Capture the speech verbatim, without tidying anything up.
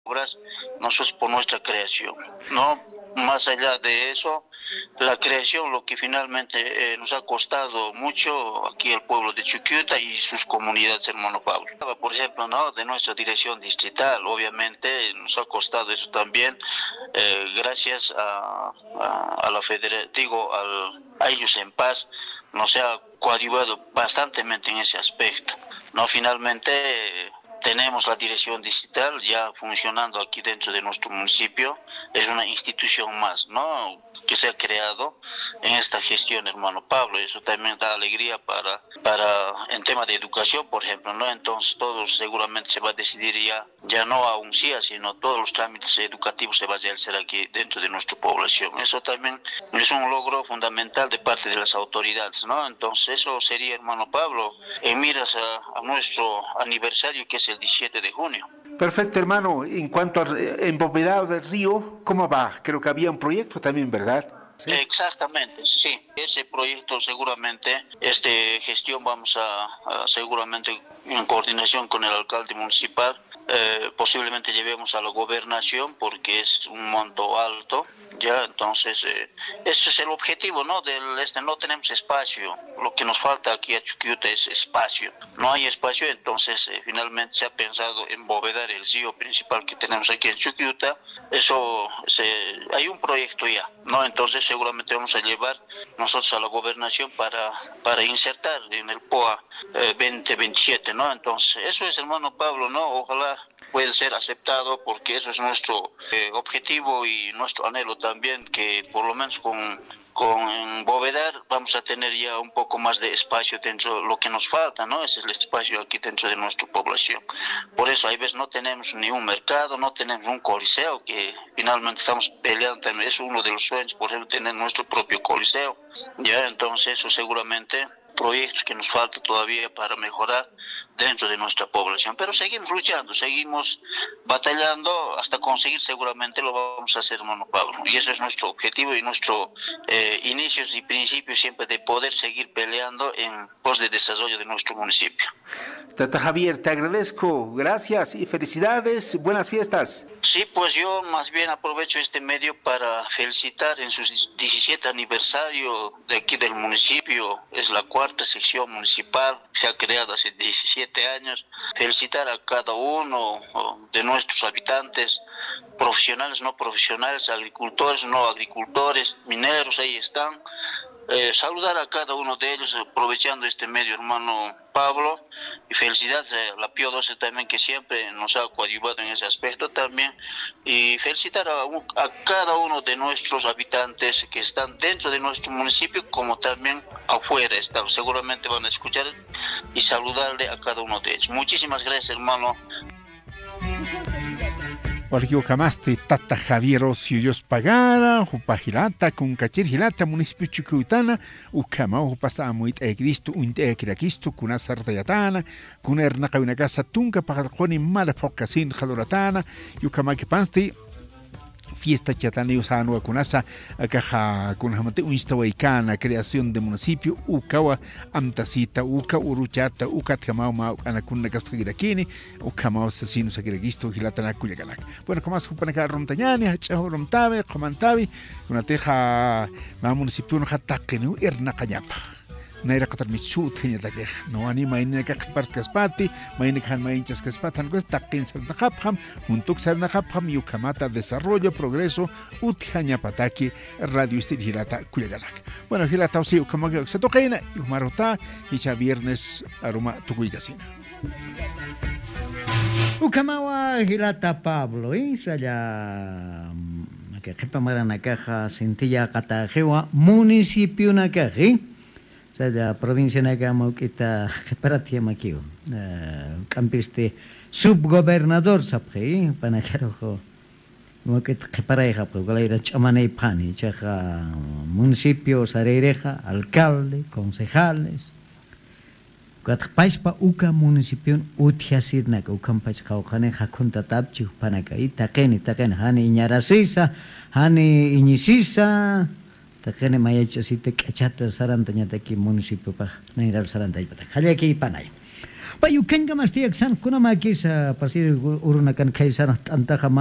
obras, nosotros por nuestra creación, ¿no? Más allá de eso, la creación, lo que finalmente eh, nos ha costado mucho aquí al pueblo de Chuquiuta y sus comunidades, hermano Pablo. Por ejemplo, ¿no? De nuestra dirección distrital, obviamente nos ha costado eso también, eh, gracias a, a, a la federación, digo, al, a ellos en paz, nos ha coadyuvado bastantemente en ese aspecto, ¿no? Finalmente, eh, tenemos la dirección distrital ya funcionando aquí dentro de nuestro municipio, es una institución más, ¿no? Que se ha creado en esta gestión, hermano Pablo, eso también da alegría para, para en tema de educación, por ejemplo, ¿no? Entonces todos seguramente se va a decidir ya, ya no a un C I A, sino todos los trámites educativos se van a realizar aquí dentro de nuestra población. Eso también es un logro fundamental de parte de las autoridades, ¿no? Entonces eso sería, hermano Pablo, en miras a, a nuestro aniversario, que es el diecisiete de junio. Perfecto, hermano. En cuanto al embovedado del río, ¿cómo va? Creo que había un proyecto también, ¿verdad? ¿Sí? Exactamente, sí. Ese proyecto seguramente, esta gestión vamos a, a seguramente en coordinación con el alcalde municipal, eh, posiblemente llevemos a la gobernación porque es un monto alto, ya, entonces eh, ese es el objetivo, ¿no? Del este, no tenemos espacio, lo que nos falta aquí a Chuquiuta es espacio, no hay espacio, entonces eh, finalmente se ha pensado en bovedar el río principal que tenemos aquí en Chuquiuta, eso, se, hay un proyecto ya, ¿no? Entonces seguramente vamos a llevar nosotros a la gobernación para, para insertar en el P O A eh, veinte veintisiete, ¿no? Entonces eso es, hermano Pablo, ¿no? Ojalá puede ser aceptado porque eso es nuestro eh, objetivo y nuestro anhelo también, que por lo menos con, con Bovedar vamos a tener ya un poco más de espacio dentro de lo que nos falta, ¿no? Ese es el espacio aquí dentro de nuestra población. Por eso hay veces no tenemos ni un mercado, no tenemos un coliseo, que finalmente estamos peleando también, es uno de los sueños, por ejemplo, tener nuestro propio coliseo, ya, entonces eso seguramente proyectos que nos falta todavía para mejorar dentro de nuestra población, pero seguimos luchando, seguimos batallando hasta conseguir, seguramente lo vamos a hacer, hermano Pablo, y ese es nuestro objetivo y nuestro eh, inicios y principios siempre, de poder seguir peleando en pos de desarrollo de nuestro municipio. Tata Javier, te agradezco, gracias y felicidades, buenas fiestas. Sí, pues yo más bien aprovecho este medio para felicitar en su diecisiete aniversario de aquí del municipio, es la cuarta sección municipal, se ha creado hace diecisiete años, felicitar a cada uno de nuestros habitantes, profesionales, no profesionales, agricultores, no agricultores, mineros, ahí están. Eh, saludar a cada uno de ellos, aprovechando este medio, hermano Pablo, y felicidades a la Pío doce también, que siempre nos ha coadyuvado en ese aspecto también, y felicitar a, a cada uno de nuestros habitantes que están dentro de nuestro municipio, como también afuera están, seguramente van a escuchar, y saludarle a cada uno de ellos. Muchísimas gracias, hermano. Walkiukamasti Tata Javier Osiuyos Pagara, Jupajilata, con Cachir Gilata, municipio Chucuitana, Ukama, Jupasamuit Egristo, Untecristo, Kunasar Tayatana, Kunerna Kavinagasa Tunca, Pajarjoni Mala Focasin, Jaloratana, Yukamaki Pansti. Fiesta Chatani Usano Kunasa, Akaja Kunhamate Unstawaikana, creación de municipio, Ukawa, Amtasita, Uka, Uruchata, Ukat Kamau, Anakuna Gastagirakini, Ukamau Assassino Sagregisto, Gilatana Kuyaganak. Bueno, como más Jupanaka Romtañani, Hachaho Romtabe, Comantabi, una teja, ma municipio no Hatakenu, Ernakanyapa. Naira katar misut hanya dake no ani main ka khpart kaspati main khan main chas kaspatan ko takin sar nakhapham untuk sar nakhapham yukamata desarrollo progreso uthanya pataki radio istirhilata kulegalak. Bueno, hilata usi como que se toquena y marota y cha viernes aroma tukuigasina. Ukamawa hilata Pablo Isaya que kepa marana caja sentilla katajewa municipio na caji la provincia de Gamauquita, para ti, Maquio, campiste subgobernador, sapre, panajerojo, Moquet, pareja, porque chamanei pani, cheja, municipio, sarereja, alcalde, concejales, Cuatpaispa, uca municipio, utiasirna, ucampach, caucane, jacunta tapchi, panacai, taqueni, taqueni, hani, iñarasisa, hani, iñisisa, Takene mayacha si te cachata sarantanya taki municipio pa nairal sarantay pata. Kali aquí panay. Payu kenga mas tiyak san kuna makis pasir uruna kan kaisan antaja